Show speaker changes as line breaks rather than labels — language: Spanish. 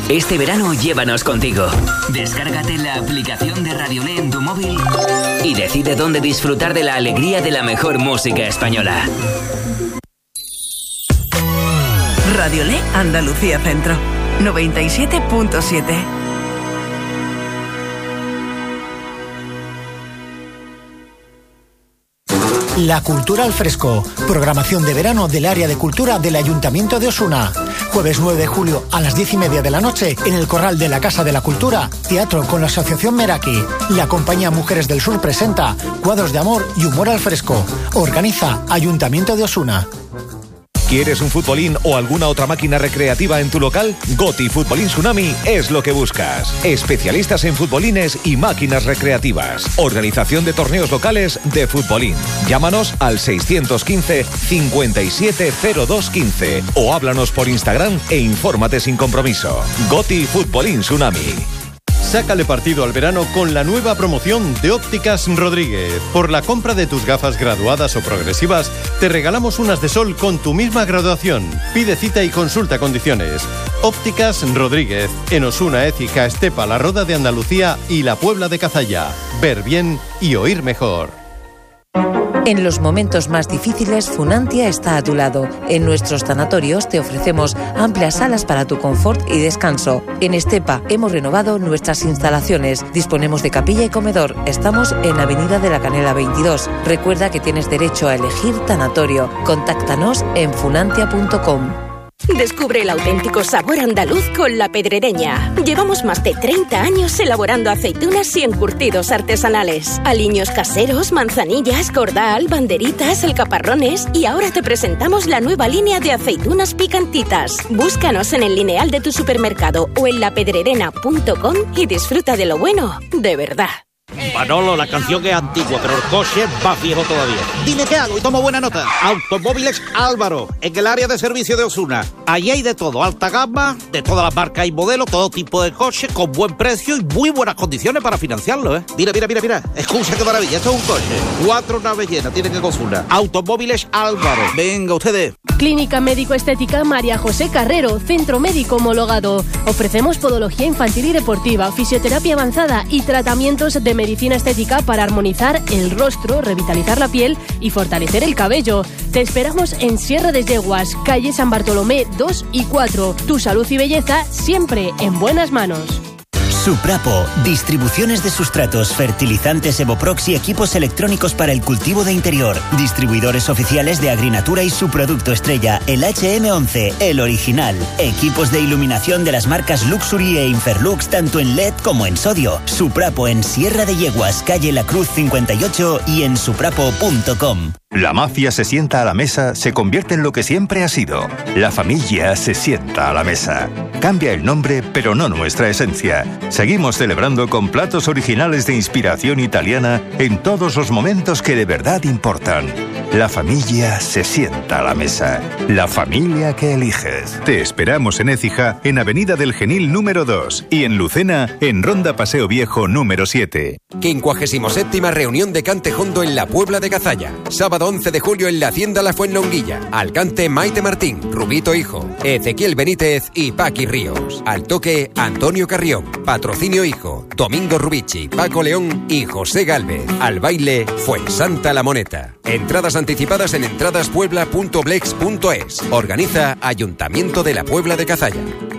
Este verano llévanos contigo. Descárgate la aplicación de Radiolé en tu móvil y decide dónde disfrutar de la alegría de la mejor música española.
Radiolé Andalucía Centro, 97.7.
La Cultura al Fresco, programación de verano del área de cultura del Ayuntamiento de Osuna. Jueves 9 de julio a las 10:30 de la noche en el Corral de la Casa de la Cultura, teatro con la Asociación Meraki. La compañía Mujeres del Sur presenta Cuadros de Amor y Humor al Fresco. Organiza Ayuntamiento de Osuna.
¿Quieres un futbolín o alguna otra máquina recreativa en tu local? Goti Futbolín Tsunami es lo que buscas. Especialistas en futbolines y máquinas recreativas. Organización de torneos locales de futbolín. Llámanos al 615 570215 o háblanos por Instagram e infórmate sin compromiso. Goti Futbolín Tsunami.
Sácale partido al verano con la nueva promoción de Ópticas Rodríguez. Por la compra de tus gafas graduadas o progresivas, te regalamos unas de sol con tu misma graduación. Pide cita y consulta condiciones. Ópticas Rodríguez, en Osuna, Écija, Estepa, La Roda de Andalucía y la Puebla de Cazalla. Ver bien y oír mejor.
En los momentos más difíciles, Funantia está a tu lado. En nuestros tanatorios te ofrecemos amplias salas para tu confort y descanso. En Estepa hemos renovado nuestras instalaciones. Disponemos de capilla y comedor. Estamos en Avenida de la Canela 22. Recuerda que tienes derecho a elegir tanatorio. Contáctanos en funantia.com.
Descubre el auténtico sabor andaluz con La Pedrereña. Llevamos más de 30 años elaborando aceitunas y encurtidos artesanales. Aliños caseros, manzanillas, cordal, banderitas, alcaparrones y ahora te presentamos la nueva línea de aceitunas picantitas. Búscanos en el lineal de tu supermercado o en lapedrerena.com y disfruta de lo bueno, de verdad.
Manolo, la canción es antigua, pero el coche va viejo todavía. Dime qué hago y tomo buena nota. Automóviles Álvaro, en el área de servicio de Osuna. Allí hay de todo, alta gama, de todas las marcas y modelos, todo tipo de coches, con buen precio y muy buenas condiciones para financiarlo, ¿eh? Mira. Escucha qué maravilla, esto es un coche. 4 naves llenas, tienen que Osuna. Automóviles Álvaro. Venga, ustedes.
Clínica Médico-Estética María José Carrero, centro médico homologado. Ofrecemos podología infantil y deportiva, fisioterapia avanzada y tratamientos de medicina estética para armonizar el rostro, revitalizar la piel y fortalecer el cabello. Te esperamos en Sierra de Yeguas, calle San Bartolomé 2 y 4. Tu salud y belleza siempre en buenas manos.
Suprapo, distribuciones de sustratos, fertilizantes Evoprox y equipos electrónicos para el cultivo de interior. Distribuidores oficiales de Agrinatura y su producto estrella, el HM11, el original. Equipos de iluminación de las marcas Luxury e Inferlux, tanto en LED como en sodio. Suprapo en Sierra de Yeguas, calle La Cruz 58 y en suprapo.com.
La mafia se sienta a la mesa, se convierte en lo que siempre ha sido. La familia se sienta a la mesa. Cambia el nombre, pero no nuestra esencia. Seguimos celebrando con platos originales de inspiración italiana en todos los momentos que de verdad importan. La familia se sienta a la mesa. La familia que eliges.
Te esperamos en Écija, en Avenida del Genil número 2 y en Lucena, en Ronda Paseo Viejo número 7.
57ª reunión de Cante Jondo en la Puebla de Cazalla. Sábado 11 de julio en la Hacienda La Fuenlonguilla. Al cante Maite Martín, Rubito Hijo, Ezequiel Benítez y Paqui Ríos. Al toque Antonio Carrión. Patrocinio Hijo, Domingo Rubici, Paco León y José Gálvez. Al baile Fuensanta La Moneta. Entradas anticipadas en entradaspuebla.blex.es. Organiza Ayuntamiento de la Puebla de Cazalla.